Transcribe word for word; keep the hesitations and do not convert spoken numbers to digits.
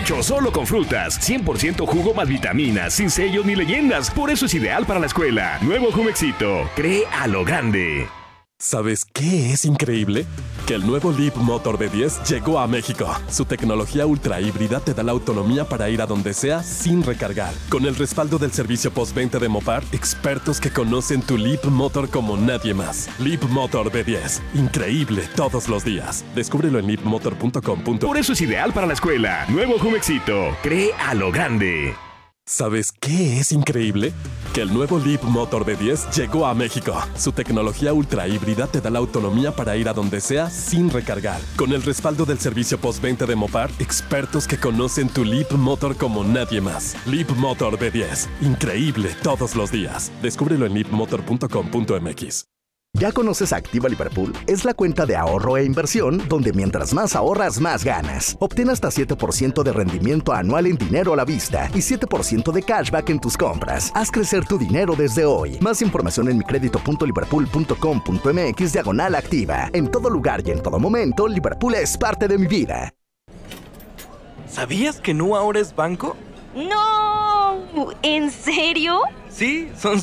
Hecho solo con frutas, cien por ciento jugo más vitaminas, sin sellos ni leyendas. Por eso es ideal para la escuela. Nuevo Jumexito. Cree a lo grande. ¿Sabes qué es increíble? Que el nuevo Leap Motor B diez llegó a México. Su tecnología ultra híbrida te da la autonomía para ir a donde sea sin recargar. Con el respaldo del servicio postventa de Mopar, expertos que conocen tu Leap Motor como nadie más. Leap Motor B diez. Increíble todos los días. Descúbrelo en leap motor punto com. Por eso es ideal para la escuela. Nuevo Jumexito. Cree a lo grande. ¿Sabes qué es increíble? Que el nuevo Leap Motor B diez llegó a México. Su tecnología ultra híbrida te da la autonomía para ir a donde sea sin recargar. Con el respaldo del servicio postventa de Mopar, expertos que conocen tu Leap Motor como nadie más. Leap Motor B diez. Increíble todos los días. Descúbrelo en leap motor punto com punto m x. ¿Ya conoces Activa Liverpool? Es la cuenta de ahorro e inversión donde mientras más ahorras, más ganas. Obtén hasta siete por ciento de rendimiento anual en dinero a la vista y siete por ciento de cashback en tus compras. Haz crecer tu dinero desde hoy. Más información en micredito punto liverpool punto com punto m x diagonal activa. En todo lugar y en todo momento, Liverpool es parte de mi vida. ¿Sabías que Nu ahora es banco? ¡No! ¿En serio? Sí, son